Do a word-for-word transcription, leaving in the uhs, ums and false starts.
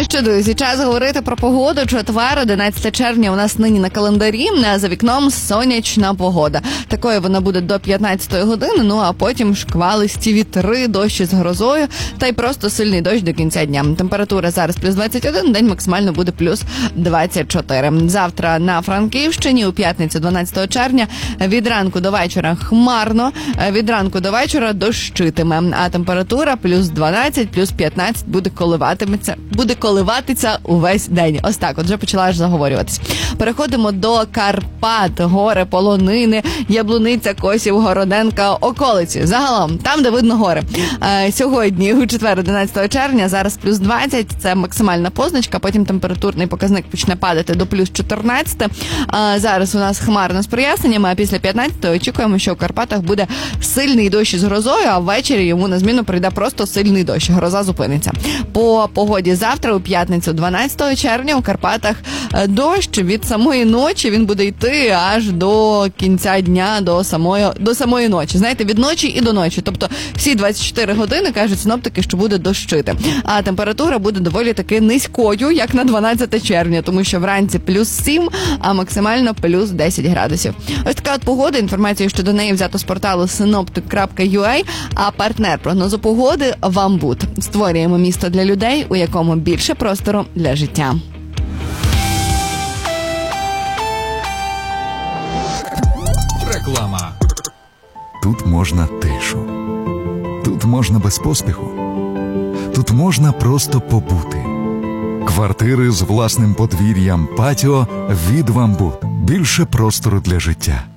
Ну що, друзі, час говорити про погоду. Четвер, одинадцяте червня у нас нині на календарі, за вікном сонячна погода. Такою вона буде до п'ятнадцятої години, ну а потім шквалисті вітри, дощі з грозою та й просто сильний дощ до кінця дня. Температура зараз плюс двадцять один, день максимально буде плюс двадцять чотири. Завтра на Франківщині у п'ятницю дванадцятого червня від ранку до вечора хмарно, від ранку до вечора дощитиме, а температура плюс дванадцять, плюс п'ятнадцять буде коливатиметься, буде коливатися увесь день. Ось так, от вже почала аж заговорюватись. Переходимо до Карпат, гори, Полонини, Яблуниця, Косів, Городенка, околиці. Загалом, там, де видно гори. Е, сьогодні, у четвер, одинадцятого червня, зараз плюс двадцять, це максимальна позначка, потім температурний показник почне падати до плюс чотирнадцять. Е, зараз у нас хмарно з проясненнями, а після п'ятнадцятого очікуємо, що у Карпатах буде сильний дощ з грозою, а ввечері йому на зміну прийде просто сильний дощ. Гроза зупиниться. По погоді завтра, у п'ятницю, дванадцятого червня, у Карпатах дощ від самої ночі, він буде йти аж до кінця дня, до самої, до самої ночі. Знаєте, від ночі і до ночі. Тобто всі двадцять чотири години кажуть синоптики, що буде дощити. А температура буде доволі таки низькою, як на дванадцяте червня, тому що вранці плюс сім, а максимально плюс десять градусів. Ось така от погода. Інформацію щодо неї взято з порталу синоптик крапка ю а, а партнер прогнозу погоди – Вамбут. Створюємо місто для людей, у якому більше простору для життя. Реклама. Тут можна тишу. Тут можна без поспіху. Тут можна просто побути. Квартири з власним подвір'ям, патіо від Вамбут. Більше простору для життя.